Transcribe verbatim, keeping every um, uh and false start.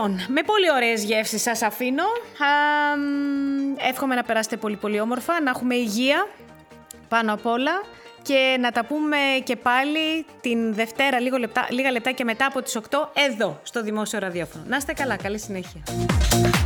Λοιπόν, με πολύ ωραίες γεύσεις σας αφήνω. Α, εύχομαι να περάσετε πολύ πολύ όμορφα, να έχουμε υγεία πάνω απ' όλα και να τα πούμε και πάλι την Δευτέρα λίγο λεπτά, λίγα λεπτά και μετά από τις οκτώ εδώ στο Δημόσιο Ραδιόφωνο. Να είστε καλά, καλή συνέχεια.